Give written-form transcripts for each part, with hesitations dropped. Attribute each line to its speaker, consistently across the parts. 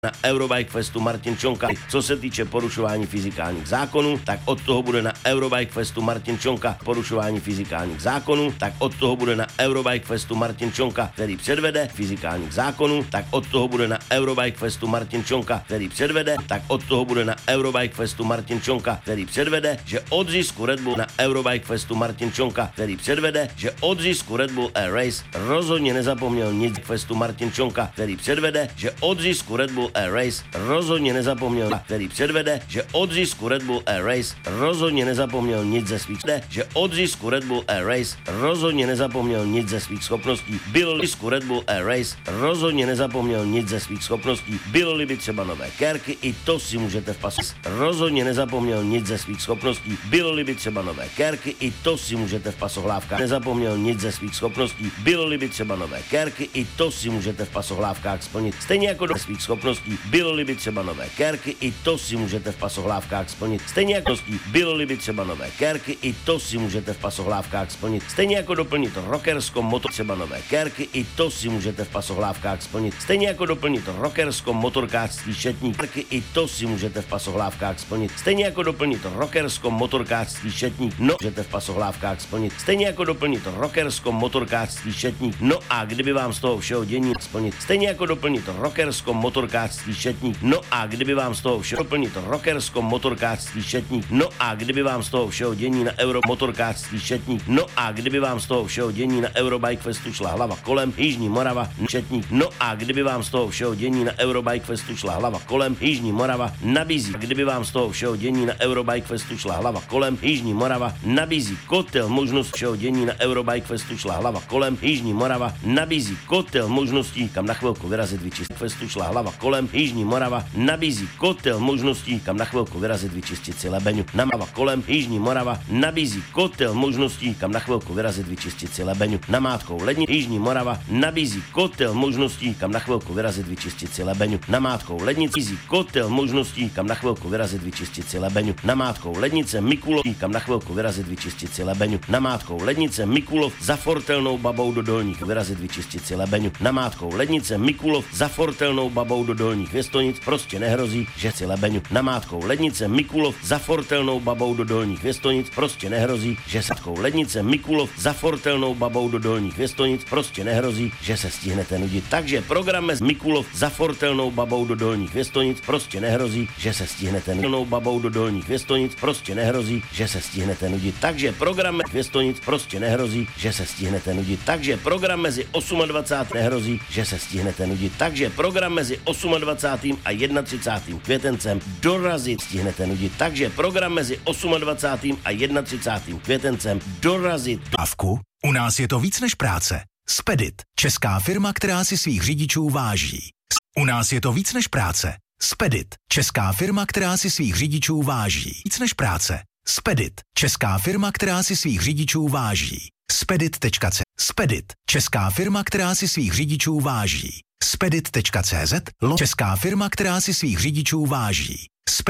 Speaker 1: Na Eurobike Festu Martin Čonka. Co se týče porušování fyzikálních zákonů, tak od toho bude na Eurobike Festu Martin Čonka porušování fyzikálních zákonů, tak od toho bude na Eurobike Festu Martin Čonka, který předvede fyzikálních zákonů, tak od toho bude na Eurobike Festu Martin Čonka, který předvede, tak od toho bude na Eurobike Festu Martin Čonka, který předvede, že od zisku Red Bull na Eurobike Festu Martin Čonka, který předvede, že od zisku Red Bull Air Race rozhodně nezapomněl nic Festu Martin Čonka, který předvede, že od zisku Red Bull Air Race rozhodně nezapomněl, který předvede, že od zisku Red Bull Air Race rozhodně nezapomněl nic ze svých, že od zisku Red Bull Air Race rozhodně nezapomněl nic ze svých schopností. Bylo-li zisku Red Bull Air Race rozhodně nezapomněl nic ze svých schopností. Bylo-li by třeba nové kérky, i to si můžete v pasu. Rozhodně nezapomněl nic ze svých schopností. Bylo-li by třeba nové kérky, i to si můžete v pasohlávkách. Nezapomněl nic ze svých schopností. Bylo-li by třeba nové kérky, i to si můžete v pasohlávkách splnit. Stejně jako do svých schopností. Bylo-li by třeba nové kérky, i to si můžete v pasohlávkách splnit. Stejně jako bylo-li by třeba nové kérky, i to si můžete v pasohlávkách splnit. Stejně jako doplnit rockerskou motor, třeba nové kérky, i to si můžete v pasohlávkách splnit. Stejně jako doplnit rockerskou motorkářský šetník, i to si můžete v pasohlávkách splnit. Stejně jako doplnit rockerskou motorkářský šetník, no, můžete v pasohlávkách splnit. Stejně jako doplnit rockerskou motorkářský šetník, no a kdyby vám z toho všeho dění splnit. Stejně jako doplnit rockerskou motorkářský šetník, no a kdyby vám z toho všeho doplnit rockerskou motorkářský šetník, no a kdyby vám z toho všeho dění na Euro motorkářský šetník, no a kdyby vám z toho všeho dění na Eurobike Festu šla hlava kolem, Jižní Morava, šetník, no a kdyby vám z toho všeho dění na Eurobike Festu šla hlava kolem, Jižní Morava nabízí, kdyby vám z toho všeho dění na Eurobike Festu šla hlava kolem, Jižní Morava nabízí kotel možnost všeho dění na Eurobike Festu šla hlava kolem, Jižní Morava nabízí kotel možností, kam na chvilku vyrazit vyčistit Festu šla hlava kolem, Jižní Morava nabízí kotel možností, kam na chvilku vyrazit vyčistit si lebeňu. Namava kolem, Jižní Morava nabízí kotel možností, kam na chvilku vyrazit vyčistit si lebeňu. Namátkou lednic, Jižní Morava nabízí kotel možností, kam na chvilku vyrazit vyčistit si lebeňu. Namátkou lednic, nabízí kotel možností, kam na chvilku vyrazit vyčistit si lebeňu. Namátkou lednice Mikulov, kam na chvilku vyrazit vyčistit si lebeňu. Namátkou lednice Mikulov za fortelnou babou do Dolních vyrazit vyčistit si lebeňu. Namátkou lednice Mikulov za fortelnou babou do Dolních Věstonic prostě nehrozí, že si lebeňu. Namátkou lednice Mikulov za fortelnou babou do Dolních Věstonic prostě nehrozí, že satkou lednice Mikulov za fortelnou babou do Dolních Věstonic prostě nehrozí, že se stihnete nudit. Takže program z Mikulov za fortelnou babou do Dolních Věstonic prostě nehrozí, že se stihnete nudit. Babou do Dolních Věstonic prostě nehrozí, že se stihnete nudit. Takže program Věstonic prostě nehrozí, že se stihnete nudit. Takže program mezi 28. nehrozí, že se stihnete nudit. Takže program mezi 28. a 31. květencem dorazit stihnete nudit. Takže program mezi 28. a 31. květencem dorazit.
Speaker 2: Pavku, u nás je to víc než práce. Spedit, česká firma, která si svých řidičů váží. U nás je to víc než práce. Spedit, česká firma, která si svých řidičů váží. Víc než práce. Spedit, česká firma, která si svých řidičů váží. Spedit.cz. Spedit, česká firma, která si svých řidičů váží. Spedit.cz, česká firma, která si svých řidičů váží.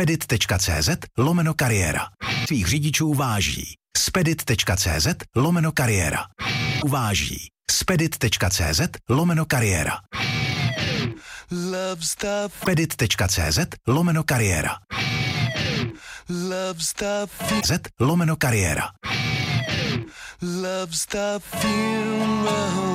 Speaker 2: Spedit.cz/kariéra. Svých řidičů váží. Spedit.cz/kariéra. Uváží. Spedit.cz/kariéra.
Speaker 3: Love stuff.
Speaker 2: Spedit.cz/kariéra.
Speaker 3: Love stuff.
Speaker 2: Z/kariéra.
Speaker 3: Love stuff funeral.